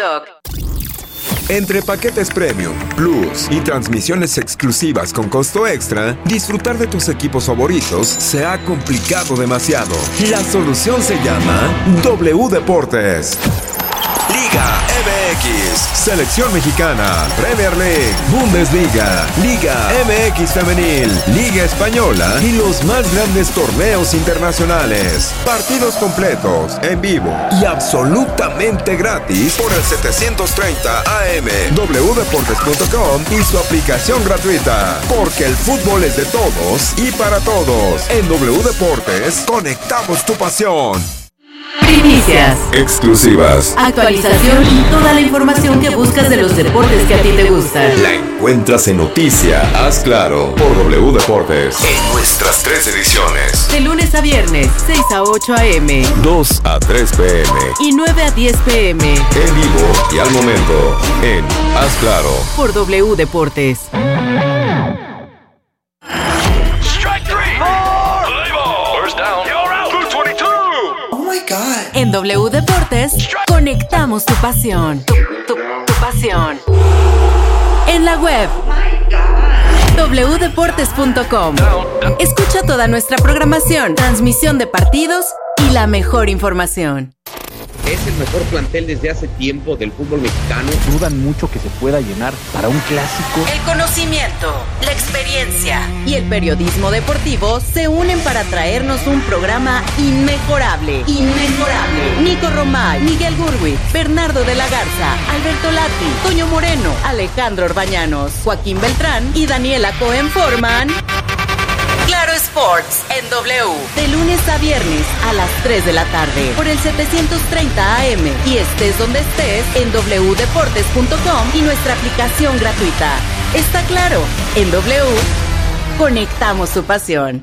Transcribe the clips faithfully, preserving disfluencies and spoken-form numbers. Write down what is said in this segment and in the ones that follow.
TikTok. Entre paquetes premium, plus y transmisiones exclusivas con costo extra, disfrutar de tus equipos favoritos se ha complicado demasiado. La solución se llama W Deportes. Liga M X, Selección Mexicana, Premier League, Bundesliga, Liga M X Femenil, Liga Española y los más grandes torneos internacionales. Partidos completos, en vivo y absolutamente gratis por el setecientos treinta A M, w deportes punto com y su aplicación gratuita. Porque el fútbol es de todos y para todos. En W Deportes, conectamos tu pasión. Primicias, exclusivas, actualización y toda la información que buscas de los deportes que a ti te gustan. La encuentras en Noticia, Haz Claro, por W Deportes. En nuestras tres ediciones. De lunes a viernes, seis a ocho A M, dos a tres P M y nueve a diez P M. En vivo y al momento, en Haz Claro, por W Deportes. En W Deportes, conectamos tu pasión. Tu, tu, tu pasión. En la web, w deportes punto com. Escucha toda nuestra programación, transmisión de partidos y la mejor información. Es el mejor plantel desde hace tiempo del fútbol mexicano. Dudan mucho que se pueda llenar para un clásico. El conocimiento, la experiencia y el periodismo deportivo se unen para traernos un programa inmejorable. Inmejorable. Nico Romay, Miguel Gurwitz, Bernardo de la Garza, Alberto Lati, Toño Moreno, Alejandro Orbañanos, Joaquín Beltrán y Daniela Cohen forman Claro Sports en W, de lunes a viernes a las tres de la tarde por el setecientos treinta A M y estés donde estés en w deportes punto com y nuestra aplicación gratuita. Está claro, en W conectamos tu pasión.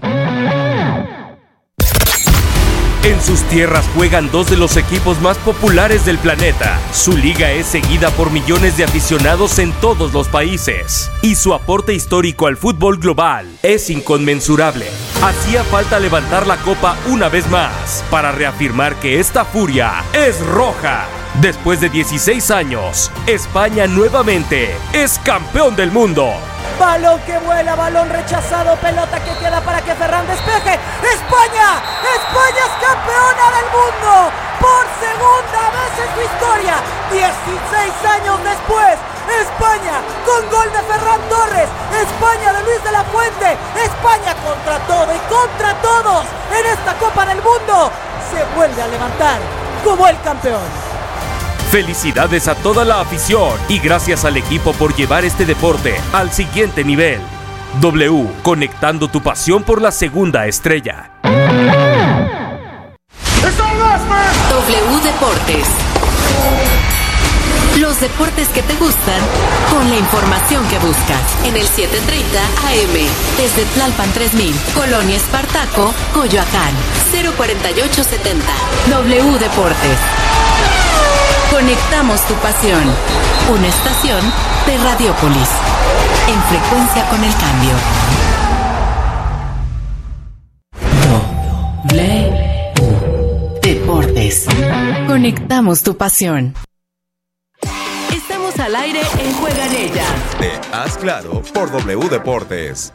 En sus tierras juegan dos de los equipos más populares del planeta. Su liga es seguida por millones de aficionados en todos los países. Y su aporte histórico al fútbol global es inconmensurable. Hacía falta levantar la copa una vez más para reafirmar que esta furia es roja. Después de dieciséis años, España nuevamente es campeón del mundo. Balón que vuela, balón rechazado, pelota que queda para que Ferran despeje. ¡España! ¡España es campeona del mundo! Por segunda vez en su historia, dieciséis años después, España con gol de Ferran Torres, España de Luis de la Fuente, España contra todo y contra todos en esta Copa del Mundo se vuelve a levantar como el campeón. Felicidades a toda la afición y gracias al equipo por llevar este deporte al siguiente nivel. W, conectando tu pasión por la segunda estrella. W Deportes. Los deportes que te gustan con la información que buscas. En el setecientos treinta A M, desde Tlalpan tres mil, Colonia Espartaco, Coyoacán, cero cuarenta y ocho setenta. W Deportes. Conectamos tu pasión. Una estación de Radiópolis. En frecuencia con el cambio. W Deportes. Conectamos tu pasión. Estamos al aire en Juegan Ellas. De Haz Claro por W Deportes.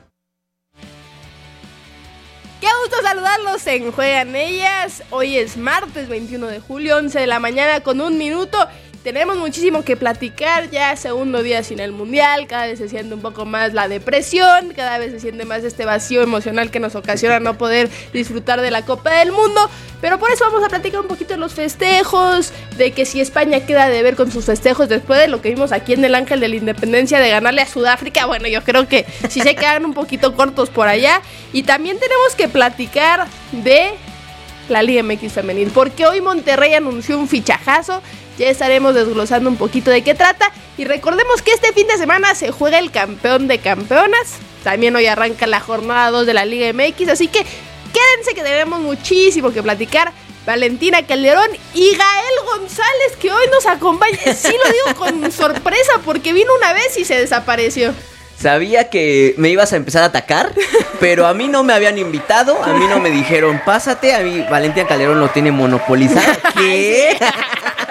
Qué gusto saludarlos en Juegan Ellas. Hoy es martes veintiuno de julio, once de la mañana con un minuto. Tenemos muchísimo que platicar, ya segundo día sin el Mundial, cada vez se siente un poco más la depresión, cada vez se siente más este vacío emocional que nos ocasiona no poder disfrutar de la Copa del Mundo, pero por eso vamos a platicar un poquito de los festejos, de que si España queda de ver con sus festejos después de lo que vimos aquí en el Ángel de la Independencia de ganarle a Sudáfrica, bueno, yo creo que sí se quedan un poquito cortos por allá, y también tenemos que platicar de la Liga M X Femenil, porque hoy Monterrey anunció un fichajazo. Ya estaremos desglosando un poquito de qué trata. Y recordemos que este fin de semana se juega el campeón de campeonas. También hoy arranca la jornada dos de la Liga M X. Así que quédense que tenemos muchísimo que platicar. Valentina Calderón y Gael González, que hoy nos acompaña. Sí lo digo con sorpresa porque vino una vez y se desapareció. Sabía que me ibas a empezar a atacar, pero a mí no me habían invitado, a mí no me dijeron, pásate, a mí Valentina Calderón lo tiene monopolizado. ¿Qué?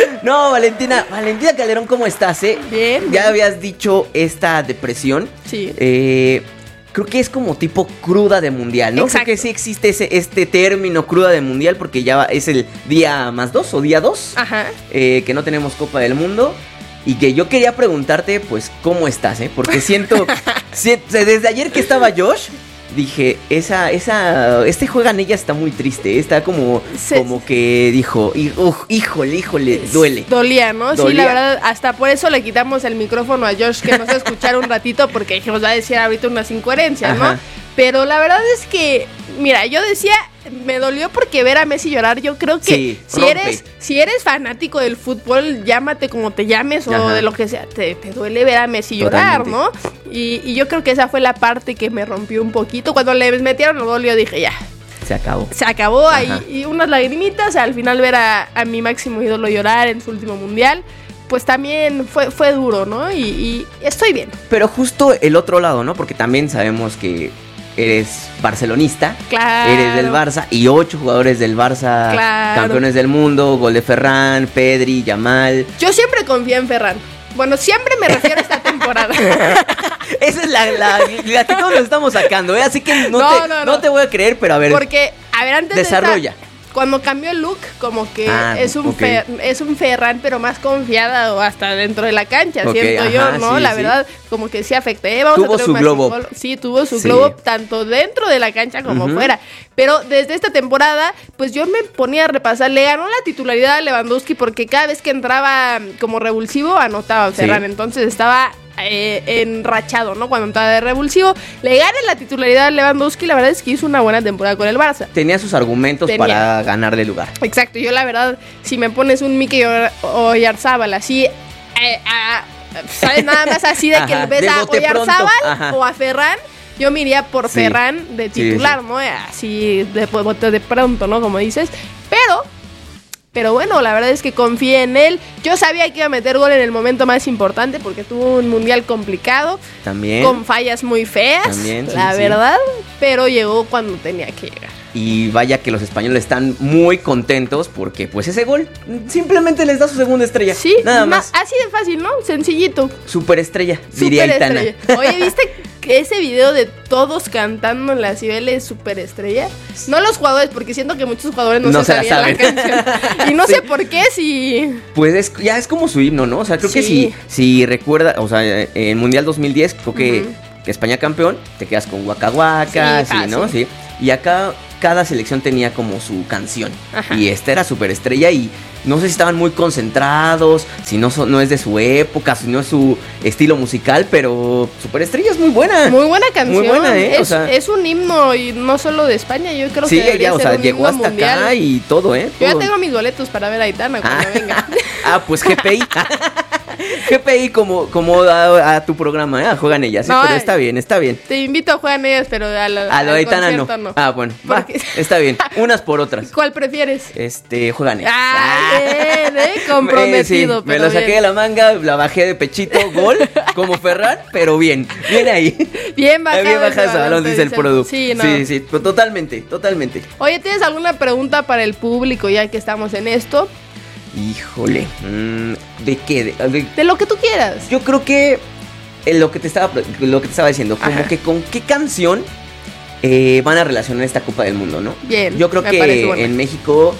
No, Valentina, Valentina Calderón, ¿cómo estás, eh? Bien. Ya habías dicho esta depresión. Sí. Eh, creo que es como tipo cruda de mundial, ¿no? Exacto. Creo que sí existe ese, este término cruda de mundial porque ya es el día más dos o día dos. Ajá. Eh, que no tenemos Copa del Mundo. Y que yo quería preguntarte, pues, ¿cómo estás, eh? Porque siento, si, desde ayer que estaba Josh, dije, esa, esa, este Juegan Ellas está muy triste, está como, Se, como que dijo, uh, híjole, híjole, duele. Dolía, ¿no? Dolía. Sí, la verdad, hasta por eso le quitamos el micrófono a Josh, que nos va a escuchar un ratito, porque dijimos, va a decir ahorita unas incoherencias, Ajá. ¿no? Pero la verdad es que, mira, yo decía, me dolió porque ver a Messi llorar, yo creo que Sí, si rompe. eres si eres fanático del fútbol, llámate como te llames o Ajá. de lo que sea, te, te duele ver a Messi llorar, Totalmente. ¿no? Y, y yo creo que esa fue la parte que me rompió un poquito. Cuando le metieron el gol, yo dije, ya, Se acabó. se acabó ahí. Ajá. Y unas lagrimitas, al final ver a, a mi máximo ídolo llorar en su último mundial, pues también fue, fue duro, ¿no? Y, y estoy bien. Pero justo el otro lado, ¿no? Porque también sabemos que eres barcelonista, Claro. eres del Barça y ocho jugadores del Barça, Claro. campeones del mundo, gol de Ferran, Pedri, Yamal. Yo siempre confié en Ferran. Bueno, siempre me refiero a esta temporada. Esa es la, la, la que todos nos estamos sacando, ¿eh? Así que no, No, te, no, no no. te voy a creer, pero a ver. Porque, a ver, antes Desarrolla. de esta, cuando cambió el look, como que Ah, es un ok. Fer- es un Ferran, pero más confiada o hasta dentro de la cancha, Ok, siento yo, ajá, ¿no? sí, la sí. verdad, como que sí afecté. Eh, vamos Tuvo a tener su una glow up. psicóloga. Sí, tuvo su Sí. glow up tanto dentro de la cancha como Ujú. fuera. Pero desde esta temporada, pues yo me ponía a repasar. Le ganó la titularidad a Lewandowski porque cada vez que entraba como revulsivo anotaba Sí. Ferran. Entonces estaba eh, enrachado, ¿no? Cuando entraba de revulsivo. Le gana la titularidad a Lewandowski. La verdad es que hizo una buena temporada con el Barça. Tenía sus argumentos Tenía. para ganarle lugar. Exacto, yo la verdad, si me pones un Mikel Oya- Oyarzábal así, eh, a- ¿sabes? Nada más así de que Ajá, ves de a bote pronto. Oyarzábal Ajá. o a Ferran, yo me iría por Sí. Ferran de Sí, titular, sí. ¿no? Así de bote de pronto, ¿no? Como dices. Pero, pero bueno, la verdad es que confié en él. Yo sabía que iba a meter gol en el momento más importante porque tuvo un mundial complicado, También. con fallas muy feas, También, sí, la sí. verdad, pero llegó cuando tenía que llegar. Y vaya que los españoles están muy contentos porque pues ese gol simplemente les da su segunda estrella. Sí, nada na- más. así de fácil, ¿no? Sencillito. Superestrella, diría Aitana. Superestrella. Oye, ¿viste que ese video de todos cantando en la Cibeles superestrella? No los jugadores, porque siento que muchos jugadores no, No se se la sabían la, saben. canción. Y no Sí. sé por qué si... Pues es, ya es como su himno, ¿no? O sea, creo que Sí. si, si recuerda, o sea, en Mundial dos mil diez, creo que, Ujú. que España campeón, te quedas con Waka Waka, Sí, sí, ¿no? fácil. Sí. Y acá cada selección tenía como su canción. Ajá. Y esta era superestrella y no sé si estaban muy concentrados, si no, son- no es de su época, si no es su estilo musical, pero superestrella es muy buena. Muy buena canción. Muy buena, ¿eh? Es, O sea- es un himno y no solo de España, yo creo Sí, que debería ya, o ser sea, un llegó himno hasta mundial. acá y todo, ¿eh? Yo ya Todo. tengo mis boletos para ver a Aitana cuando Ah. venga. Ah, pues G P I. G P I como, como a, a tu programa, ¿eh? A Juegan Ellas, ¿eh? No, Pero ay. está bien, está bien. Te invito a jugar en ellas, pero a la, A lo al de Aitana no. concierto no. Ah, bueno, va, Porque- está bien. Unas por otras. ¿Cuál prefieres? Este, Juegan Ellas. Ah, bien, eh, comprometido. Eh, sí, me pero lo saqué bien. de la manga, la bajé de pechito, gol, como Ferran, pero bien, bien ahí. Bien bajado. bien ese bajado ese balón, te dice el dice Produ. Sí, no. sí, sí, pues, totalmente, totalmente. Oye, ¿tienes alguna pregunta para el público ya que estamos en esto? Híjole, mm, ¿de qué? De- de- De lo que tú quieras. Yo creo que eh, lo que te estaba lo que te estaba diciendo, como Ajá. que con qué canción eh, van a relacionar esta Copa del Mundo, ¿no? Bien, Yo creo me parece que buena. en México.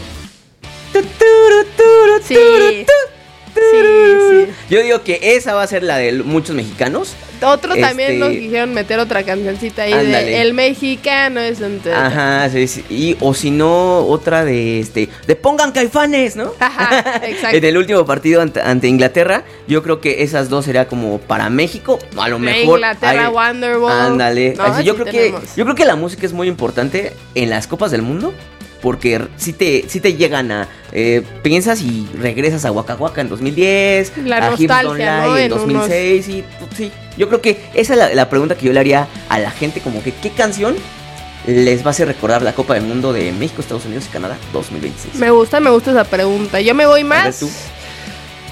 Sí. Sí, sí. Yo digo que esa va a ser la de muchos mexicanos. Otro también Este- nos quisieron meter otra cancioncita ahí Ándale. de El Mexicano es un... Ajá, sí, sí, y o si no otra de este de Pongan Caifanes, ¿no? Ajá, exacto. En el último partido ante, ante Inglaterra, yo creo que esas dos sería como para México, a lo mejor Inglaterra, hay- Wonderwall. Ándale. No, Así, yo sí creo tenemos. que yo creo que la música es muy importante en las copas del mundo. Porque si te, si te llegan a... Eh, piensas y regresas a Waka Waka en dos mil diez. La a Hips nostalgia, Don't Lie ¿no? en En dos mil seis. Y, pues, sí, yo creo que esa es la, la pregunta que yo le haría a la gente. Como que, ¿qué canción les va a hacer recordar la Copa del Mundo de México, Estados Unidos y Canadá dos mil veintiséis? Me gusta, me gusta esa pregunta. Yo me voy A ver más... tú.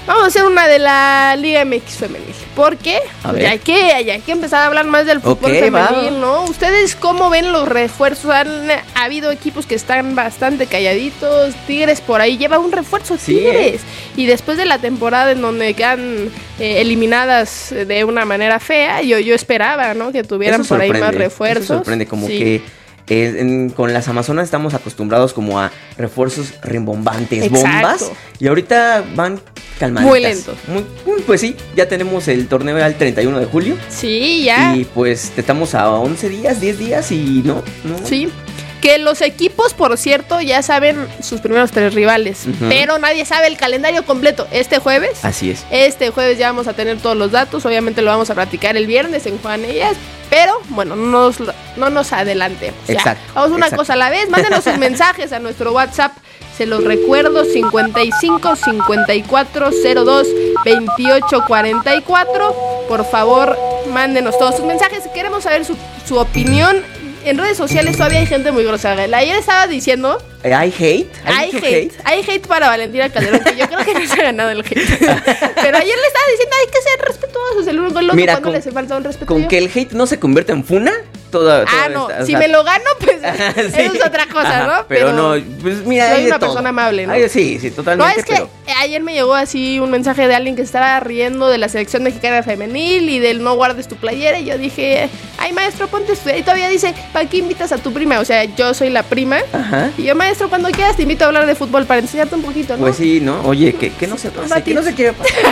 Vamos a hacer una de la Liga M X femenil. ¿Por qué? Ya hay, que, ya hay que empezar a hablar más del fútbol okay, femenil, va. ¿no? ¿Ustedes cómo ven los refuerzos? Han ha habido equipos que están bastante calladitos. Tigres por ahí lleva un refuerzo, sí, Tigres. Eh. Y después de la temporada en donde quedan eh, eliminadas de una manera fea, yo, yo esperaba, ¿no? Que tuvieran por ahí más refuerzos. Eso sorprende, como sí. que... Eh, en, con las Amazonas estamos acostumbrados como a refuerzos rimbombantes, Exacto. bombas, y ahorita van calmaditas. Muy lentos. Muy, pues sí, ya tenemos el torneo al treinta y uno de julio. Sí, ya. Y pues estamos a once días, diez días y no, no. Sí. Que los equipos, por cierto, ya saben sus primeros tres rivales, uh-huh. pero nadie sabe el calendario completo. Este jueves, así es. Este jueves ya vamos a tener todos los datos. Obviamente lo vamos a platicar el viernes en Juan Ellas, pero bueno, no nos, no nos adelantemos. Exacto. Ya. Vamos una exacto. cosa a la vez. Mándenos sus mensajes a nuestro WhatsApp. Se los recuerdo, cincuenta y cinco, cincuenta y cuatro, cero dos, veintiocho, cuarenta y cuatro. Por favor, mándenos todos sus mensajes. Queremos saber su, su opinión. En redes sociales todavía hay gente muy grosera. Ayer estaba diciendo... ¿Hay hate? ¿Hay hate? hate? Hay hate para Valentina Calderón, que yo creo que no se ha ganado el hate. Pero ayer le estaba diciendo, hay que ser respetuosos el uno con el otro. Mira, cuando con, le hace falta un respeto. Con yo? Que el hate no se convierta en funa, toda, toda Ah, no, esta, si sea, me lo gano, pues sí. eso es otra cosa, Ajá, ¿no? Pero, pero no, pues mira, soy hay una de persona todo. amable, ¿no? Ay, sí, sí, totalmente. No, es que pero... ayer me llegó así un mensaje de alguien que estaba riendo de la selección mexicana femenil y del no guardes tu playera, y yo dije, ay, maestro, ponte a estudiar. Y todavía dice, ¿para qué invitas a tu prima? O sea, yo soy la prima. Ajá. Y yo, maestro, cuando quieras te invito a hablar de fútbol para enseñarte un poquito, ¿no? Pues sí, ¿no? Oye, que, que no se pase, que no se quiere pasar.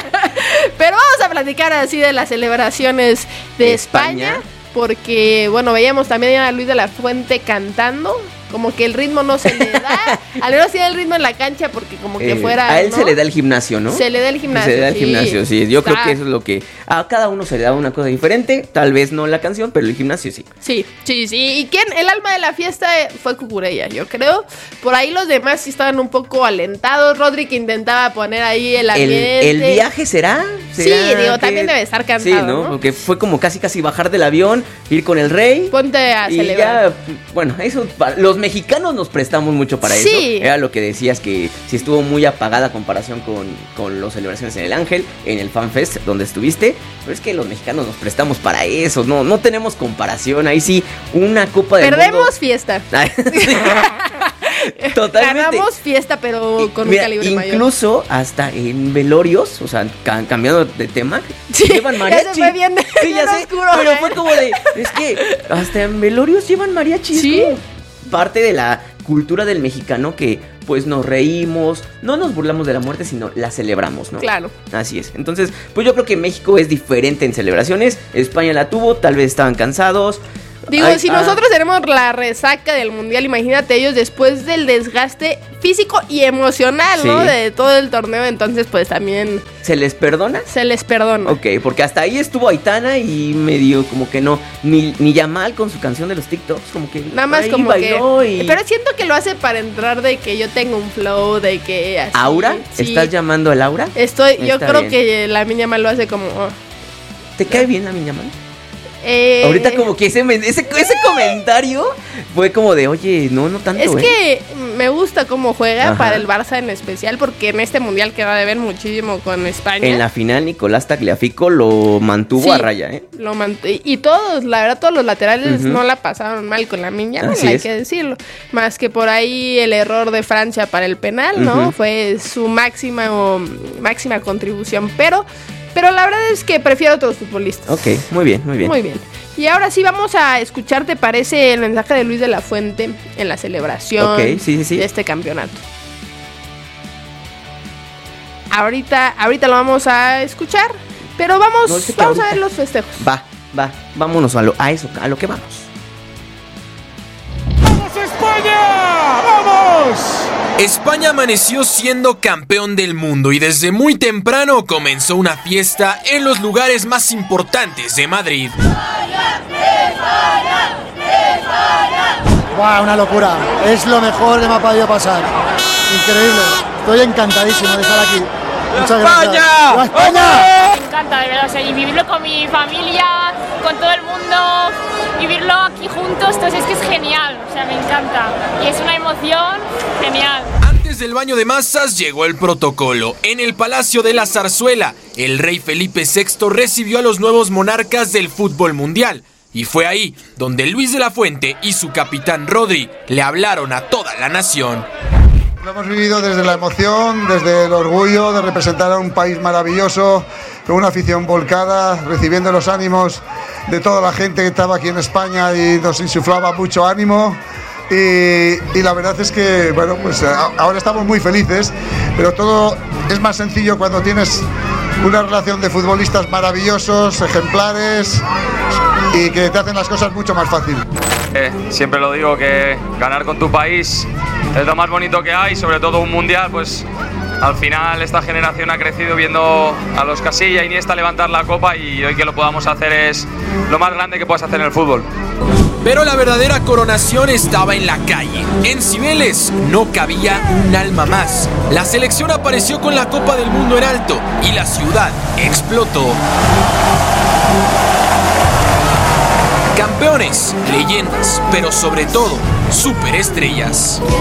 Pero vamos a platicar así de las celebraciones de España, España, porque, bueno, veíamos también a Luis de la Fuente cantando. Como que el ritmo no se le da. Al menos tiene el ritmo en la cancha porque como que eh, fuera... A él ¿no? se le da el gimnasio, ¿no? Se le da el gimnasio, Se le da el sí. gimnasio, sí. Yo Está. creo que eso es lo que... A cada uno se le da una cosa diferente. Tal vez no la canción, pero el gimnasio sí. Sí, sí, sí. ¿Y quién? El alma de la fiesta fue Cucurella, yo creo. Por ahí los demás sí estaban un poco alentados. Rodri que intentaba poner ahí el ambiente. ¿El, el viaje será? Sí, digo, que... también debe estar cansado, Sí, ¿no? ¿no? Porque fue como casi casi bajar del avión, ir con el rey. Ponte a y celebrar. Ya, bueno, eso... Los mexicanos nos prestamos mucho para sí. eso. Era lo que decías, que si estuvo muy apagada a comparación con, con las celebraciones en el Ángel, en el FanFest donde estuviste, pero es que los mexicanos nos prestamos para eso, no, no tenemos comparación. Ahí sí, una copa de Perdemos mundo... fiesta. Totalmente. Ganamos fiesta, pero con Mira, un calibre mayor. Incluso hasta en velorios, o sea, ca- cambiando de tema, sí, llevan mariachi. Ya se fue bien, sí, bien ya sé, oscuro, pero ¿eh? fue como de, es que hasta en velorios llevan mariachi. Sí. Parte de la cultura del mexicano que pues nos reímos, no nos burlamos de la muerte, sino la celebramos, ¿no? Claro. Así es. Entonces, pues yo creo que México es diferente en celebraciones. España la tuvo, tal vez estaban cansados. Digo, Ay, si ah. nosotros tenemos la resaca del mundial, imagínate ellos después del desgaste físico y emocional, sí. ¿no? De todo el torneo, entonces pues también... ¿Se les perdona? Se les perdona. Ok, porque hasta ahí estuvo Aitana y medio como que no, ni, ni Yamal con su canción de los TikToks, como que... Nada más como bailó que... Y... Pero siento que lo hace para entrar de que yo tengo un flow, de que así... ¿Aura? Sí. ¿Estás llamando al Aura? Estoy, yo Está creo bien. que la Lamine Yamal lo hace como... Oh. ¿Te cae bien la Lamine Yamal? Eh, Ahorita como que ese, ese, ese comentario fue como de, oye, no, no tanto. Es eh. que me gusta cómo juega, Ajá. para el Barça en especial, porque en este mundial queda de ver muchísimo con España. En la final Nicolás Tagliafico lo mantuvo sí, a raya, ¿eh? Lo mantu- y todos, la verdad, todos los laterales uh-huh. no la pasaron mal con la Lamine Yamal, Así hay es. que decirlo. Más que por ahí el error de Francia para el penal, ¿no? Uh-huh. Fue su máxima, o, máxima contribución, pero... Pero la verdad es que prefiero a otros futbolistas. Ok, muy bien, muy bien. Muy bien. Y ahora sí vamos a escuchar, ¿te parece el mensaje de Luis de la Fuente en la celebración okay, sí, sí, sí. de este campeonato? Ahorita, ahorita lo vamos a escuchar, pero vamos, no, es que vamos ahorita... a ver los festejos. Va, va, vámonos a, lo, a eso, a lo que vamos. ¡Vamos España! ¡Vamos! España amaneció siendo campeón del mundo y desde muy temprano comenzó una fiesta en los lugares más importantes de Madrid. ¡España! ¡España! ¡España! ¡Wow! Una locura. Es lo mejor que me ha podido pasar. Increíble. Estoy encantadísimo de estar aquí. Muchas gracias. ¡España! ¡España! Me encanta, de verdad. O sea, y vivirlo con mi familia, con todo el mundo, vivirlo aquí juntos, entonces es que es genial. O sea, me encanta. Y es una emoción genial. Antes del baño de masas llegó el protocolo. En el Palacio de la Zarzuela, el rey Felipe sexto recibió a los nuevos monarcas del fútbol mundial. Y fue ahí donde Luis de la Fuente y su capitán Rodri le hablaron a toda la nación. Lo hemos vivido desde la emoción, desde el orgullo de representar a un país maravilloso, con una afición volcada, recibiendo los ánimos de toda la gente que estaba aquí en España y nos insuflaba mucho ánimo. Y, y la verdad es que, bueno, pues ahora estamos muy felices, pero todo es más sencillo cuando tienes una relación de futbolistas maravillosos, ejemplares y que te hacen las cosas mucho más fácil. Eh, siempre lo digo, que ganar con tu país es lo más bonito que hay, sobre todo un mundial. Pues al final esta generación ha crecido viendo a los Casilla, Iniesta levantar la copa, y hoy que lo podamos hacer es lo más grande que puedes hacer en el fútbol. Pero la verdadera coronación estaba en la calle. En Cibeles no cabía un alma más. La selección apareció con la Copa del Mundo en alto y la ciudad explotó. Campeones, leyendas, pero sobre todo, superestrellas.